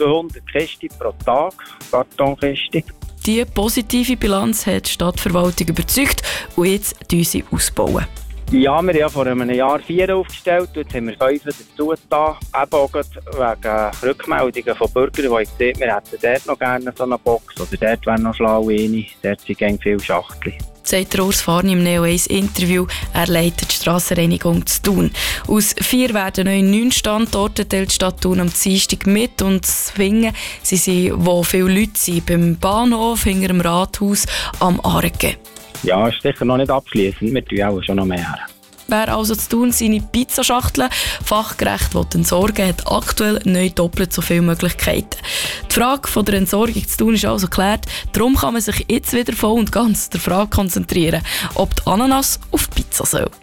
200 Kisten pro Tag, Kartonkisten. Diese positive Bilanz hat die Stadtverwaltung überzeugt und jetzt bauen sie ausbauen. Ja, wir haben ja vor einem Jahr 4 aufgestellt, jetzt haben wir 5 dazu getan. Eben auch wegen Rückmeldungen von Bürgern, die gesagt haben, wir hätten dort noch gerne so eine Box oder dort wäre noch schlau eine, dort sind viele Schachteln. Sagt Urs Farni im Neo 1 Interview. Er leitet die Strassenreinigung zu Thun. Aus 4 werden neu 9 Standorte teilt die Stadt Thun am Dienstag mit und zwingen sie sind, wo viele Leute sind, beim Bahnhof, hinter dem Rathaus, am Arge. Ja, ist sicher noch nicht abschliessend, wir tun auch schon noch mehr. Wer also zu Thun seine Pizzaschachteln fachgerecht entsorgen, hat aktuell neu doppelt so viele Möglichkeiten. Die Frage von der Entsorgung zu Thun ist also geklärt. Darum kann man sich jetzt wieder voll und ganz der Frage konzentrieren, ob die Ananas auf die Pizza soll.